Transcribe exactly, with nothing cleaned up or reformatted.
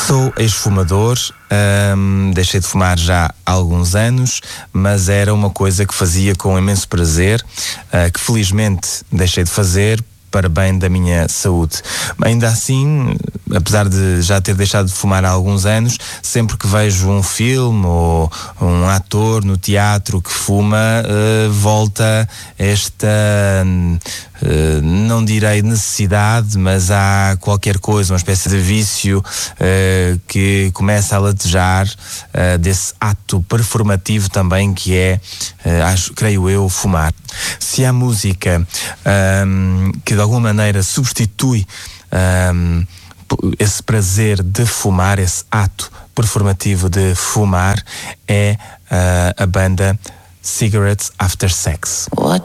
Sou ex-fumador, hum, deixei de fumar já há alguns anos, mas era uma coisa que fazia com imenso prazer, uh, que felizmente deixei de fazer para bem da minha saúde. Ainda assim, apesar de já ter deixado de fumar há alguns anos, sempre que vejo um filme ou um ator no teatro que fuma, uh, volta esta, uh, não direi necessidade, mas há qualquer coisa, uma espécie de vício uh, que começa a latejar uh, desse ato performativo também que é, uh, acho, creio eu, fumar. Se há música um, que de alguma maneira substitui um, esse prazer de fumar, esse ato performativo de fumar, é uh, a banda Cigarettes After Sex. What?